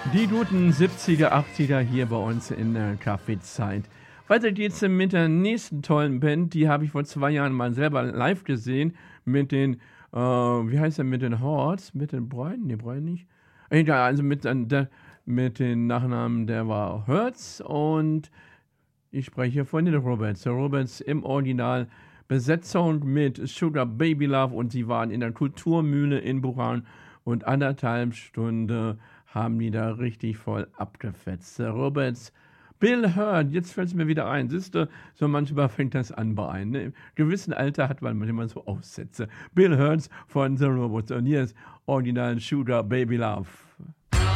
Die guten 70er, 80er hier bei uns in der Kaffeezeit. Weiter geht's mit der nächsten tollen Band. Die habe ich vor 2 Jahren mal selber live gesehen mit den, wie heißt der, mit den Horts, mit den Brian? Ne, Brian nicht. Egal, also mit den Nachnamen, der war Hertz und ich spreche von den Roberts. Der Roberts im Original Besetzung mit Sugar Baby Love und sie waren in der Kulturmühle in Buran und 1,5 Stunden haben die da richtig voll abgefetzt. Der Roberts, Bill Hurt, jetzt fällt es mir wieder ein. Siehst du, so manchmal fängt das an bei einem. Ne? Im gewissen Alter hat man manchmal so Aussätze. Bill Hurt von The Roberts und hier ist Original Sugar Baby Love.